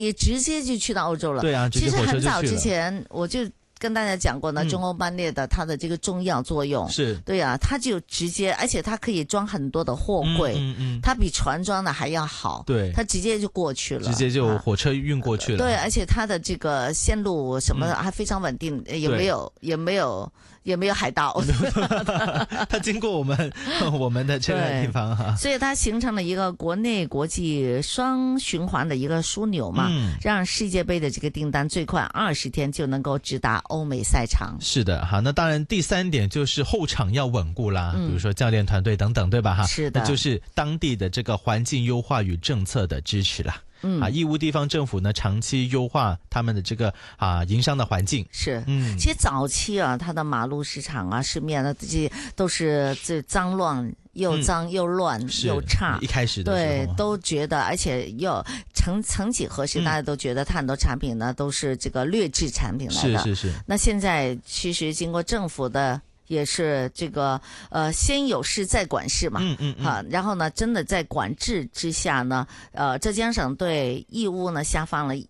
也直接就去到欧洲了。 对啊， 其实很早之直接火车就去了。 前我就跟大家讲过呢，中欧班列的它的这个中药作用是， 对啊，它就直接，而且它可以装很多的货柜，它比船装的还要好， 对， 它直接就过去了， 直接就火车运过去了。 对，而且它的这个线路什么的还非常稳定，也没有海盗， 它经过我们的这个地方哈， 所以它形成了一个国内国际双循环的一个枢纽嘛，让世界杯的这个订单最快20天就能够直达欧美赛场。 是的哈，那当然第3点就是后场要稳固啦，比如说教练团队等等，对吧哈？ 是的， 那就是当地的这个环境优化与政策的支持啦。义乌地方政府呢，长期优化他们的这个营商的环境。 是，其实早期啊，它的马路市场啊，市面的这些都是这脏乱。又脏又乱又差， 一开始的时候对都觉得，而且又曾几何时，大家都觉得它很多产品呢都是这个劣质产品来的。 是。 那现在其实经过政府的。也是这个先有事再管事嘛，然后呢，真的在管制之下呢，浙江省对义乌呢下放了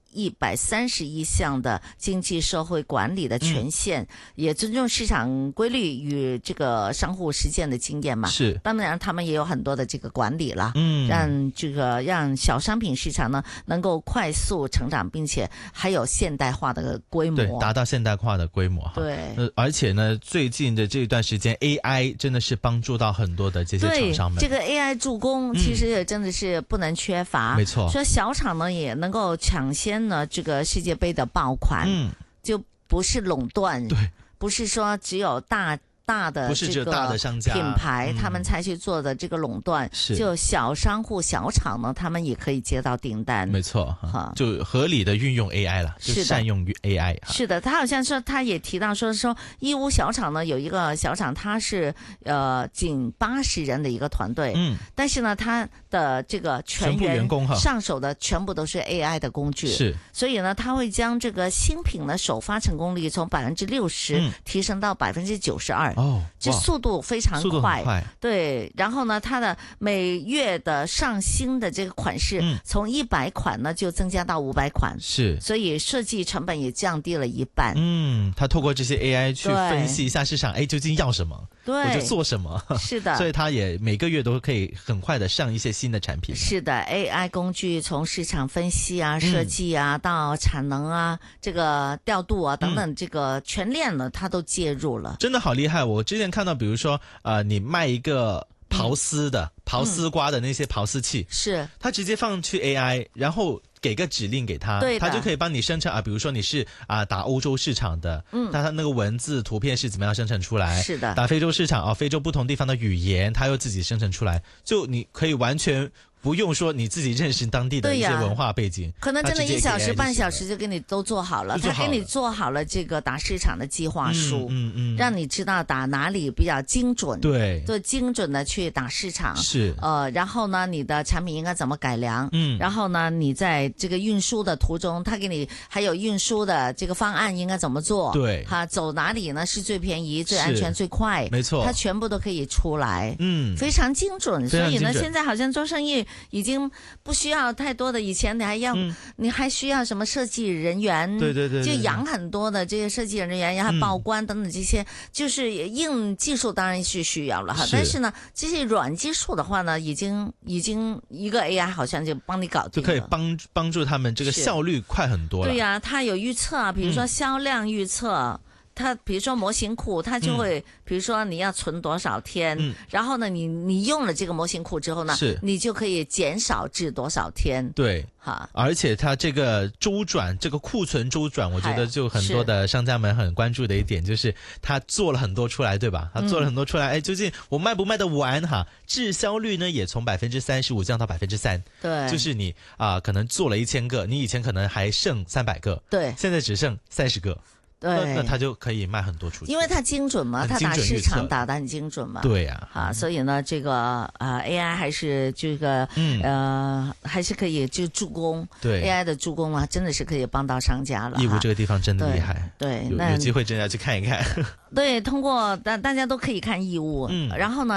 131项的经济社会管理的权限，也尊重市场规律与这个商户实践的经验嘛。 是， 当然他们也有很多的这个管理啦，让小商品市场呢能够快速成长，并且还有现代化的规模， 对，达到现代化的规模哈。 对， 而且呢，最近的这段时间 AI 真的是帮助到很多的这些厂商们。 对，这个 AI 助攻其实也真的是不能缺乏。 没错， 所以小厂呢也能够抢先呢这个世界杯的爆款，就不是垄断， 对， 不是说只有大的不是只有大的商家品牌他们才去做的这个垄断，就小商户小厂呢他们也可以接到订单。 没错，就合理的运用 AI 了，就善用 AI。 是的，他好像说他也提到说义乌小厂呢有一个小厂，他是仅80人的一个团队，但是呢他的这个全员上手的全部都是 AI 的工具， 是， 所以呢他会将这个新品的首发成功率从60%提升到92%。这速度非常快，对。然后呢，它的每月的上新的这个款式，从100款呢就增加到500款， 是。 所以设计成本也降低了一半。 它透过这些 AI 去分析一下市场，究竟要什么， 对， 我就做什么。 是的， 所以它也每个月都可以很快的上一些新的产品。 是的 ，AI 工具从市场分析啊、设计啊到产能啊、这个调度啊等等，这个全链呢，它都介入了， 真的好厉害。我之前看到，比如说你卖一个刨丝瓜的那些刨丝器， 是它直接放去 AI， 然后给个指令给他，他就可以帮你生成比如说你是打欧洲市场的，它那个文字图片是怎么样生成出来？ 是的， 打非洲市场非洲不同地方的语言，它又自己生成出来，就你可以完全不用说你自己认识当地的一些文化背景， 可能真的1小时半小时就给你都做好了，他给你做好了这个打市场的计划书，让你知道打哪里比较精准， 对， 就精准的去打市场， 是然后呢你的产品应该怎么改良，然后呢你在这个运输的途中，他给你还有运输的这个方案应该怎么做， 对， 走哪里呢是最便宜、最安全、最快， 没错， 它全部都可以出来，非常精准，所以呢现在好像做生意已经不需要太多的，以前你还需要什么设计人员， 对， 就养很多的这些设计人员，然后报关等等这些，就是硬技术当然是需要了哈，但是呢，这些软技术的话呢，已经一个 AI 好像就帮你搞定了， 就可以帮助他们这个效率快很多了。 对呀，它有预测比如说销量预测。它比如说模型库，它就会比如说你要存多少天，然后呢你用了这个模型库之后呢，你就可以减少至多少天。 对，而且它这个周转，这个库存周转，我觉得就很多的商家们很关注的一点就是他做了很多出来，对吧？他做了很多出来，究竟我卖不卖得完哈？滞销率呢也从35%降到3%。对，就是你可能做了1000个，你以前可能还剩300个， 对， 现在只剩30个。 对， 那他就可以卖很多出去， 因为它精准嘛，它打市场打得很精准嘛。 对呀， 所以呢，这个AI 还是这个还是可以就助攻，对 AI 的助攻啊，真的是可以帮到商家了。 义乌这个地方真的厉害， 对， 有机会真的要去看一看。 对，通过大家都可以看义乌，然后呢。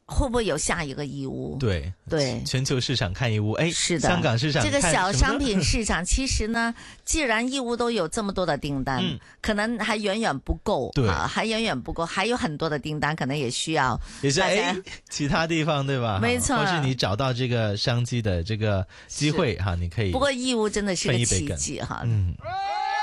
會不會有下一個義烏？ 對對， 全球市場看義烏，哎， 是的， 香港市場這個小商品市場其實呢，既然義烏都有這麼多的訂單，可能還遠遠不夠， 對， 還遠遠不夠，還有很多的訂單可能也需要， 也是其他地方對吧？ 沒錯， 或是你找到這個商機的這個機會哈，你可以。 不過義烏真的是個奇蹟哈。